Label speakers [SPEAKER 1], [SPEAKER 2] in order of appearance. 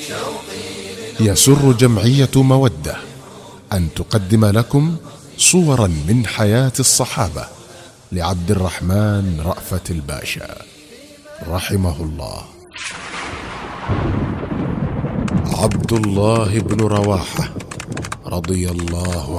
[SPEAKER 1] يسر جمعية مودة أن تقدم لكم صورا من حياة الصحابة لعبد الرحمن رأفت الباشا رحمه الله. عبد الله بن رواحة رضي الله